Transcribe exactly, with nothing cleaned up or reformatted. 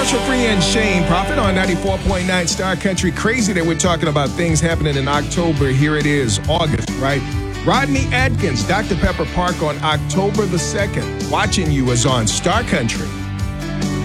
Commercial Free and Shane Prophet on ninety-four point nine Star Country. Crazy that we're talking about things happening in October. Here it is, August, right? Rodney Atkins, Doctor Pepper Park on October the second. Watching you is on Star Country.